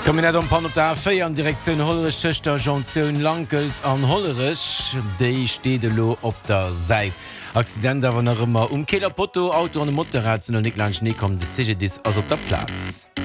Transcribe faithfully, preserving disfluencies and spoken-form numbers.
Kommen net Pan op der Féier an Direktiun Hollerech Tëchter Joioun Lankels an Hollerech, déi steede lo op der Säit. Accident awer nach ëmmer um Keller Potto, Auto an Motorrazen und Nickland Schnee kom de Sige dis ass op der Platz.